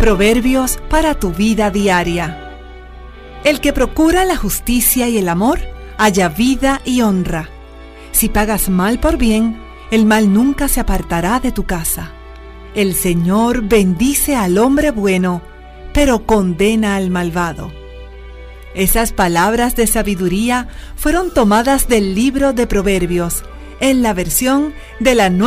Proverbios para tu vida diaria. El que procura la justicia y el amor, halla vida y honra. Si pagas mal por bien, el mal nunca se apartará de tu casa. El Señor bendice al hombre bueno, pero condena al malvado. Esas palabras de sabiduría fueron tomadas del libro de Proverbios, en la versión de la